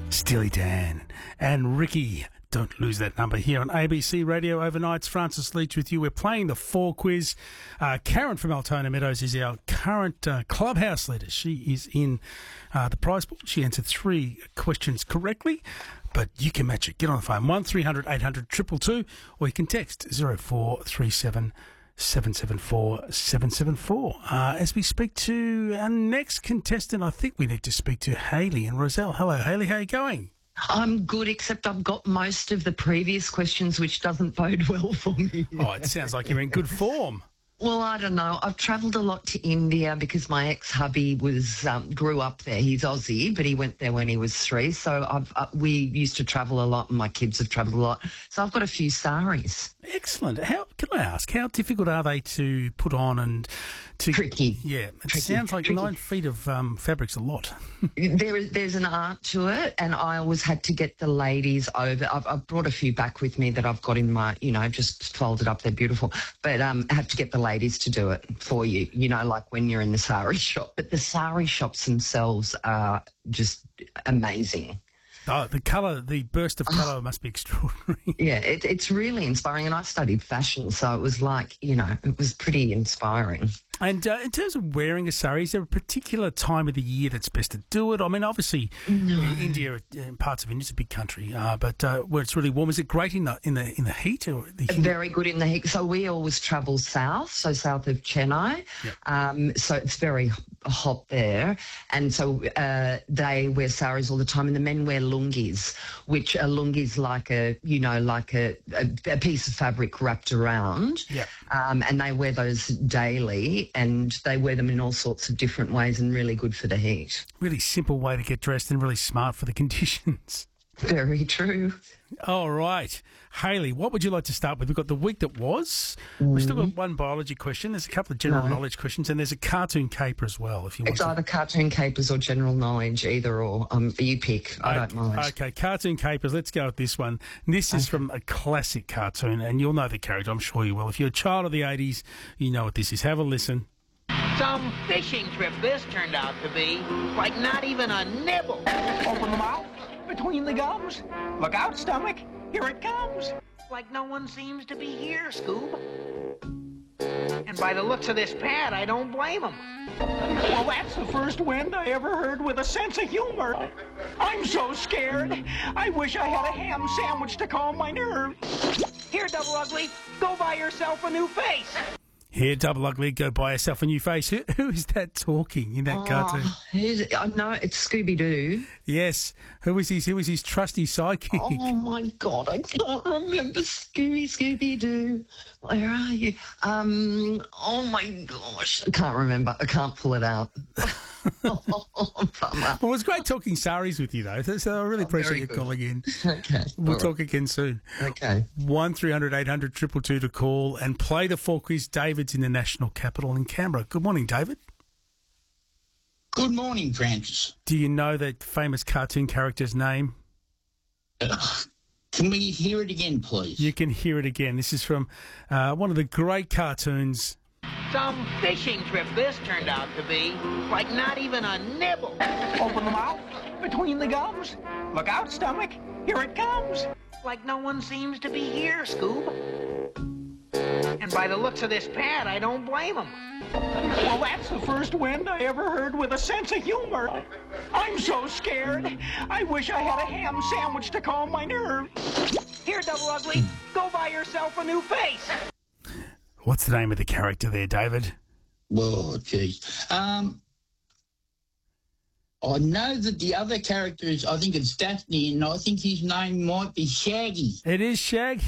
Steely Dan and Ricky. Don't lose that number here on ABC Radio Overnights. Francis Leach with you. We're playing the 4 quiz. Karen from Altona Meadows is our current clubhouse leader. She is in the prize pool. She answered 3 questions correctly, but you can match it. Get on the phone, 1300 800 222, or you can text 0437 774 774. As we speak to our next contestant, I think we need to speak to Hayley and Roselle. Hello, Hayley. How are you going? I'm good, except I've got most of the previous questions, which doesn't bode well for me. Oh, it sounds like you're in good form. Well, I don't know. I've travelled a lot to India because my ex-hubby grew up there. He's Aussie, but he went there when he was 3. So we used to travel a lot, and my kids have travelled a lot. So I've got a few saris. Excellent. Can I ask, how difficult are they to put on and to... Tricky. Yeah. It sounds like 9 feet of fabric's a lot. There's an art to it, and I always had to get the ladies over. I've brought a few back with me that I've got in my, just folded up. They're beautiful. But I have to get the ladies to do it for you, like when you're in the sari shop. But the sari shops themselves are just amazing. Oh, the colour, the burst of colour must be extraordinary. Yeah, it's really inspiring. And I studied fashion, so it was like, it was pretty inspiring. And in terms of wearing a sari, is there a particular time of the year that's best to do it? I mean, obviously, India, parts of India, is a big country, but where it's really warm, is it great in the heat or the heat? Very good in the heat. So we always travel south, so south of Chennai. Yep. So it's very hot there, and so they wear saris all the time, and the men wear lungis, which a lungi is like a piece of fabric wrapped around. Yeah. And they wear those daily. And they wear them in all sorts of different ways and really good for the heat. Really simple way to get dressed and really smart for the conditions. Very true. All right. Hayley, what would you like to start with? We've got the week that was. We've still got one biology question. There's a couple of general knowledge questions, and there's a cartoon caper as well, if you want. It's either cartoon capers or general knowledge, either or. You pick. I don't mind. Okay, cartoon capers. Let's go with this one. This is from a classic cartoon, and you'll know the character. I'm sure you will. If you're a child of the 80s, you know what this is. Have a listen. Some fishing trip this turned out to be. Like not even a nibble. Open the mouth, between the gums. Look out, stomach. Here it comes. Like no one seems to be here, Scoob. And by the looks of this pad, I don't blame him. Well, that's the first wind I ever heard with a sense of humor. I'm so scared. I wish I had a ham sandwich to calm my nerves. Here, Double Ugly, go buy yourself a new face. Here, Double Ugly, go buy yourself a new face. Who is that talking in that cartoon? I know, it's Scooby-Doo. Yes. Who is his trusty sidekick? Oh, my God, I can't remember Scooby-Doo. Where are you? Oh, my gosh, I can't remember. I can't pull it out. Well, it was great talking saris with you, though, so I really appreciate you calling in. Okay. We'll talk again soon. Okay. 1300 800 222 to call and play the 4 quiz. David's in the National Capital in Canberra. Good morning, David. Good morning, Francis. Do you know that famous cartoon character's name? Can we hear it again, please? You can hear it again. This is from one of the great cartoons. Some fishing trip this turned out to be. Like not even a nibble. Open the mouth, between the gums. Look out, stomach. Here it comes. Like no one seems to be here, Scoob. And by the looks of this pad, I don't blame him. Well, that's the first wind I ever heard with a sense of humor. I'm so scared. I wish I had a ham sandwich to calm my nerves. Here, Double Ugly, go buy yourself a new face. What's the name of the character there, David? Oh, geez. I know that the other character is, I think it's Daphne, and I think his name might be Shaggy. It is Shaggy.